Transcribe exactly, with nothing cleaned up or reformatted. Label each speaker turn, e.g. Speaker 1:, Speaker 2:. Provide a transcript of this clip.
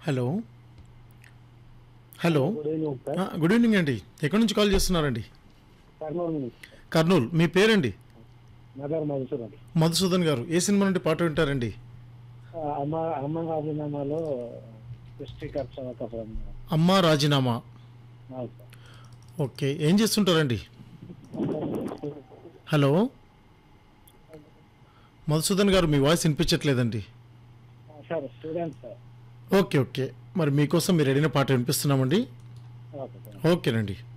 Speaker 1: Hello hello
Speaker 2: good evening sir.
Speaker 1: ఆ, good evening అండి. ఎక్కడి నుంచి కాల్ చేస్తున్నారండి?
Speaker 2: కర్నూలు నుంచి
Speaker 1: కర్నూలు. మీ పేరండి?
Speaker 2: నగర్ మధుసూదన్.
Speaker 1: మధుసూదన్ గారు. ఏ సినిమా నుండి పాట వింటారండి?
Speaker 2: ఆ, అమ్మ అమ్మ రాజీనామాలో సృష్టికర్త ఒక ఫ్రెండ్.
Speaker 1: అమ్మా రాజీనామా.
Speaker 2: అవును సార్.
Speaker 1: ఓకే, ఏం చేస్తుంటారండి? హలో మధుసూదన్ గారు, మీ voice వినిపించట్లేదండి.
Speaker 2: Sir student sir.
Speaker 1: Okay okay, మరి మీకోసం మీరు అడిగిన పాట వినిపిస్తున్నామండి.
Speaker 2: Okay sir.
Speaker 1: ఓకేనండి.